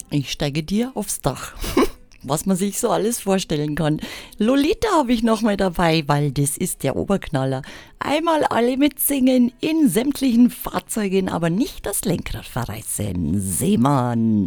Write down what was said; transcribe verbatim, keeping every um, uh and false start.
Ich steige dir aufs Dach. Was man sich so alles vorstellen kann. Lolita habe ich noch mal dabei, weil das ist der Oberknaller. Einmal alle mitsingen in sämtlichen Fahrzeugen, aber nicht das Lenkrad verreißen. Seemann.